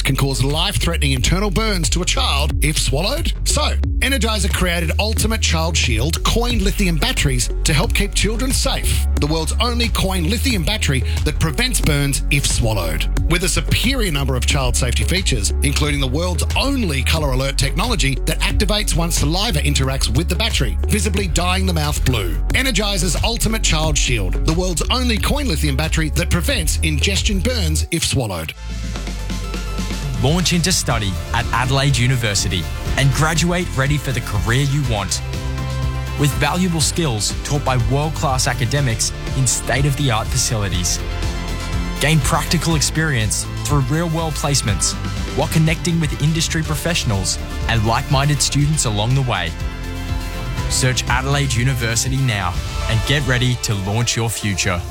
can cause life-threatening internal burns to a child if swallowed? So, Energizer created Ultimate Child Shield coin lithium batteries to help keep children safe. The world's only coin lithium battery that prevents burns if swallowed. With a superior number of child safety features, including the world's only colour alert technology that activates once saliva interacts with the battery, visibly dyeing the mouth blue. Energizer's Ultimate Child Shield, the world's only coin lithium battery that prevents ingestion burns if swallowed. Launch into study at Adelaide University and graduate ready for the career you want. With valuable skills taught by world-class academics in state-of-the-art facilities. Gain practical experience through real-world placements while connecting with industry professionals and like-minded students along the way. Search Adelaide University now and get ready to launch your future.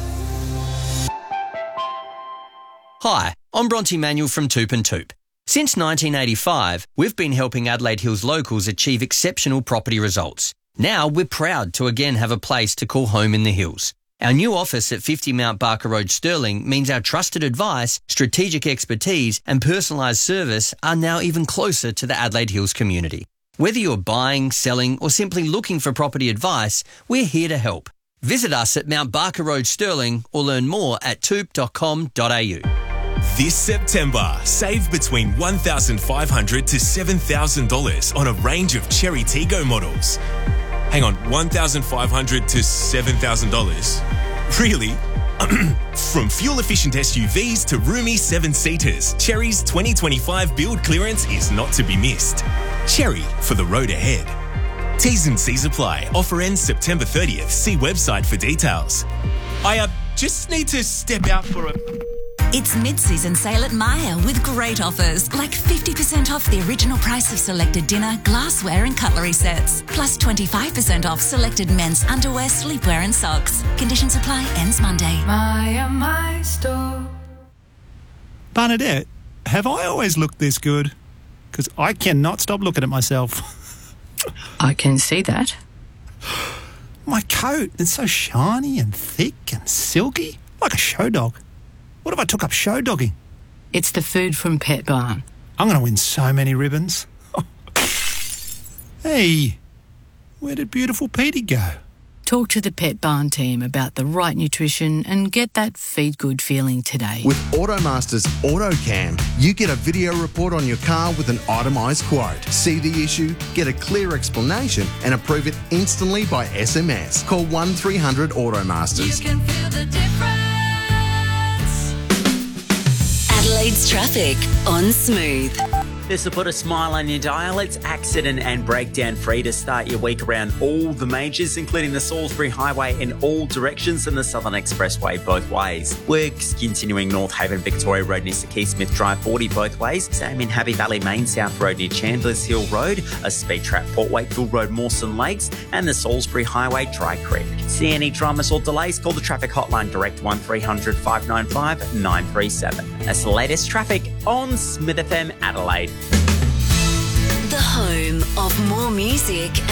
Hi, I'm Bronte Manuel from Toop and Toop. Since 1985, we've been helping Adelaide Hills locals achieve exceptional property results. Now we're proud to again have a place to call home in the hills. Our new office at 50 Mount Barker Road, Stirling, means our trusted advice, strategic expertise and personalised service are now even closer to the Adelaide Hills community. Whether you're buying, selling or simply looking for property advice, we're here to help. Visit us at Mount Barker Road, Stirling or learn more at toop.com.au. This September, save between $1,500 to $7,000 on a range of Cherry Tiggo models. Hang on, $1,500 to $7,000? Really? From fuel-efficient SUVs to roomy seven-seaters, Cherry's 2025 build clearance is not to be missed. Cherry for the road ahead. T's and C's apply. Offer ends September 30th. See website for details. I just need to step out for a... It's mid-season sale at Myer with great offers, like 50% off the original price of selected dinner, glassware and cutlery sets, plus 25% off selected men's underwear, sleepwear and socks. Conditions apply, ends Monday. Myer, my store. Bernadette, have I always looked this good? Because I cannot stop looking at myself. I can see that. My coat, it's so shiny and thick and silky, like a show dog. What if I took up show dogging? It's the food from Pet Barn. I'm going to win so many ribbons. Hey, where did beautiful Petey go? Talk to the Pet Barn team about the right nutrition and get that feed good feeling today. With Automaster's AutoCam, you get a video report on your car with an itemised quote. See the issue, get a clear explanation and approve it instantly by SMS. Call 1300 Automasters. You can feel the difference. Adelaide's traffic on Smooth. This will put a smile on your dial. It's accident and breakdown free to start your week around all the majors, including the Salisbury Highway in all directions and the Southern Expressway both ways. Works continuing North Haven Victoria Road near Key Smith Drive 40 both ways. Same in Happy Valley Main South Road near Chandler's Hill Road, a speed trap Port Wakefield Road Mawson Lakes and the Salisbury Highway Dry Creek. See any dramas or delays, call the traffic hotline direct 1300 595 937. That's the latest traffic on Smith FM Adelaide. The home of more music